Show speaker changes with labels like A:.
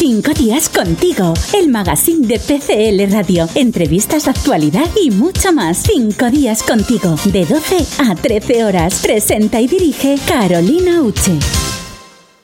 A: 5 días contigo, el magazine de PCL Radio. Entrevistas, actualidad y mucho más. 5 días contigo, de 12 a 13 horas. Presenta y dirige Carolina Uche.